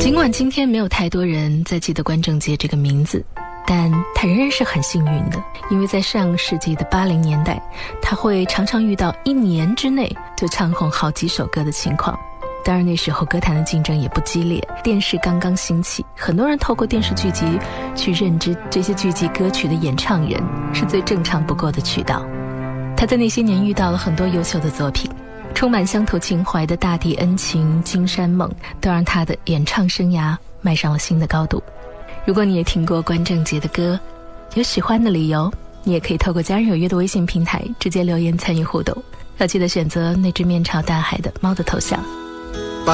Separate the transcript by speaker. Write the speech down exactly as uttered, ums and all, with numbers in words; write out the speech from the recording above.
Speaker 1: 尽管今天没有太多人在记得关正杰这个名字，但他仍然是很幸运的，因为在上世纪的八零年代，他会常常遇到一年之内就唱红好几首歌的情况。当然那时候歌坛的竞争也不激烈，电视刚刚兴起，很多人透过电视剧集去认知这些剧集歌曲的演唱人，是最正常不过的渠道。他在那些年遇到了很多优秀的作品，充满乡土情怀的大地恩情、金山梦都让他的演唱生涯迈上了新的高度。如果你也听过关正杰的歌，有喜欢的理由，你也可以透过家人有约的微信平台直接留言参与互动，要记得选择那只面朝大海的猫的头像。